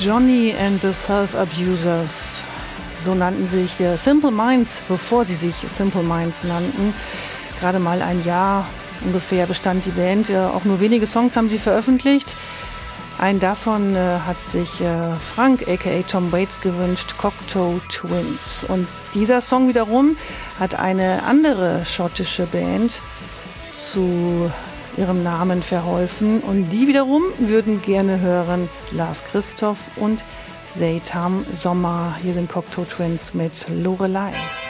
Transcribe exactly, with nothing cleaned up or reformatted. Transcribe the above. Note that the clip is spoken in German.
Johnny and the Self-Abusers. So nannten sich der Simple Minds, bevor sie sich Simple Minds nannten. Gerade mal ein Jahr ungefähr bestand die Band. Auch nur wenige Songs haben sie veröffentlicht. Einen davon äh, hat sich äh, Frank, aka Tom Waits, gewünscht, Cocteau Twins. Und dieser Song wiederum hat eine andere schottische Band zu ihrem Namen verholfen. Und die wiederum würden gerne hören Lars Christoph und Seytam Sommer. Hier sind Cocteau Twins mit Lorelei.